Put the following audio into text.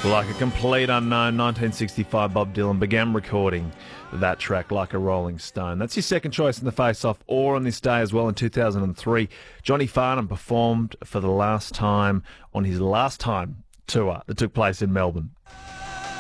Like a complete unknown, 1965 Bob Dylan began recording that track like a Rolling Stone. That's your second choice in the face-off, or on this day as well in 2003. Johnny Farnham performed for the last time on his Last Time tour that took place in Melbourne.